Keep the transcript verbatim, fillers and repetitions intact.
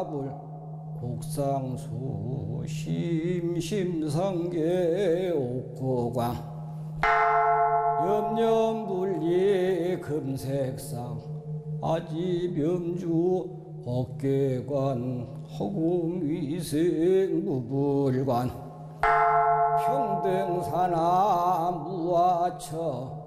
곡상수 심심성계 옥고광 염염불리 금색상 아지병주 법계관 허공위생 무불관 평등산하 무화처